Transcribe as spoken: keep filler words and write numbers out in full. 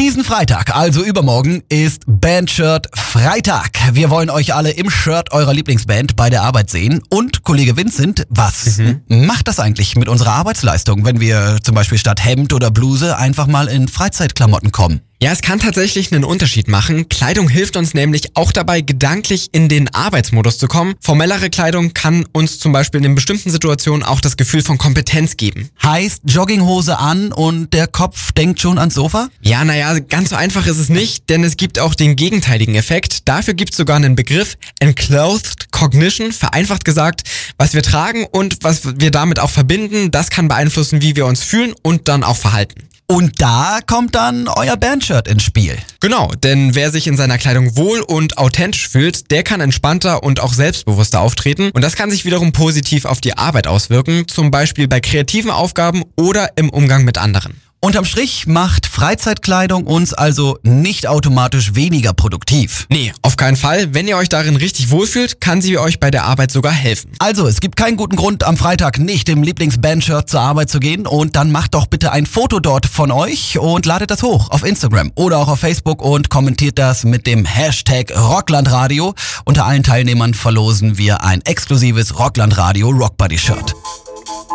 Diesen Freitag, also übermorgen, ist Bandshirt Freitag. Wir wollen euch alle im Shirt eurer Lieblingsband bei der Arbeit sehen. Und Kollege Vincent, was mhm. macht das eigentlich mit unserer Arbeitsleistung, wenn wir zum Beispiel statt Hemd oder Bluse einfach mal in Freizeitklamotten kommen? Ja, es kann tatsächlich einen Unterschied machen. Kleidung hilft uns nämlich auch dabei, gedanklich in den Arbeitsmodus zu kommen. Formellere Kleidung kann uns zum Beispiel in bestimmten Situationen auch das Gefühl von Kompetenz geben. Heißt Jogginghose an und der Kopf denkt schon ans Sofa? Ja, naja, ganz so einfach ist es nicht, denn es gibt auch den gegenteiligen Effekt. Dafür gibt es sogar einen Begriff, Enclothed Cognition, vereinfacht gesagt. Was wir tragen und was wir damit auch verbinden, das kann beeinflussen, wie wir uns fühlen und dann auch verhalten. Und da kommt dann euer Bandshirt ins Spiel. Genau, denn wer sich in seiner Kleidung wohl und authentisch fühlt, der kann entspannter und auch selbstbewusster auftreten. Und das kann sich wiederum positiv auf die Arbeit auswirken, zum Beispiel bei kreativen Aufgaben oder im Umgang mit anderen. Unterm Strich macht Freizeitkleidung uns also nicht automatisch weniger produktiv. Nee, auf keinen Fall. Wenn ihr euch darin richtig wohlfühlt, kann sie euch bei der Arbeit sogar helfen. Also, es gibt keinen guten Grund, am Freitag nicht im Lieblingsbandshirt zur Arbeit zu gehen. Und dann macht doch bitte ein Foto dort von euch und ladet das hoch auf Instagram oder auch auf Facebook und kommentiert das mit dem Hashtag Rocklandradio. Unter allen Teilnehmern verlosen wir ein exklusives Rocklandradio Rockbuddy-Shirt.